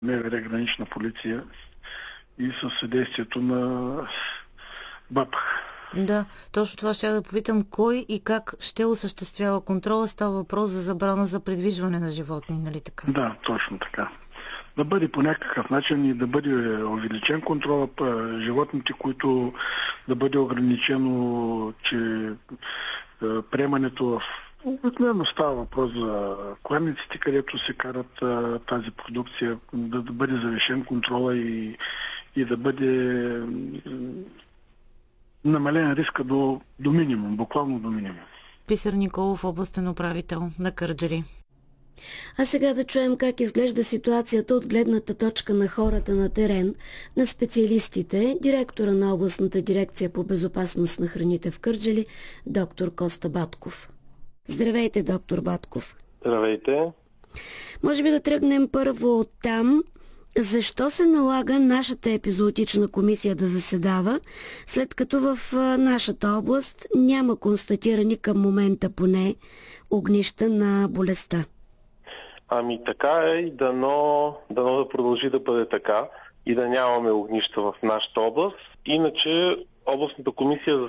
МВР, гранична полиция и със съдействието на БАП. Да, точно това ще да попитам. Кой и как ще осъществява контрола? Става въпрос за забрана за придвижване на животни, нали така? Да, точно така. Да бъде по някакъв начин и да бъде увеличен контрола по животните, които да бъде ограничено, че приемането в... Обикновено става въпрос за кланиците, където се карат тази продукция, да бъде завишен контрола и да бъде намален риска до минимум, буквално до минимум. Бисер Николов, областен управител на Кърджали. А сега да чуем как изглежда ситуацията от гледната точка на хората на терен, на специалистите, директора на областната дирекция по безопасност на храните в Кърджали, доктор Коста Батков. Здравейте, доктор Батков. Здравейте. Може би да тръгнем първо от там. Защо се налага нашата епизоотична комисия да заседава, след като в нашата област няма констатирани към момента поне огнища на болестта? Ами така е и дано да продължи да бъде така и да нямаме огнища в нашата област. Иначе областната комисия